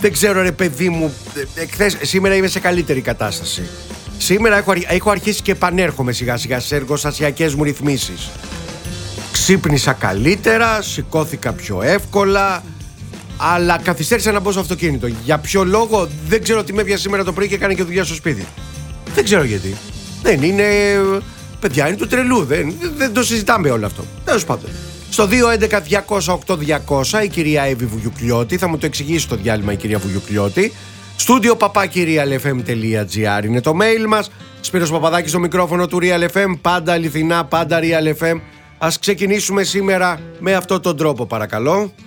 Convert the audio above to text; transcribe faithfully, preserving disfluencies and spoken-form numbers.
Δεν ξέρω ρε παιδί μου, εχθές, σήμερα είμαι σε καλύτερη κατάσταση. Σήμερα έχω, έχω αρχίσει και επανέρχομαι σιγά σιγά στις εργοστασιακές μου ρυθμίσεις. Ξύπνησα καλύτερα, σηκώθηκα πιο εύκολα, αλλά καθυστέρησα να μπω στο αυτοκίνητο. Για ποιο λόγο δεν ξέρω, τι με έπιασε σήμερα το πρωί και έκανε και δουλειά στο σπίτι. Δεν ξέρω γιατί. Δεν είναι. Παιδιά, είναι του τρελού. Δεν, δεν το συζητάμε όλο αυτό. Τέλος πάντων. Στο δύο έντεκα διακόσια οκτώ διακόσια η κυρία Εύη Βουγιουκλιώτη, θα μου το εξηγήσει το διάλειμμα η κυρία Βουγιουκλιώτη. Στούντιο παπάκι realfm.gr είναι το mail μας. Σπύρος Παπαδάκης στο μικρόφωνο του Real εφ εμ. Πάντα αληθινά, πάντα Real εφ εμ. Ας ξεκινήσουμε σήμερα με αυτόν τον τρόπο, παρακαλώ.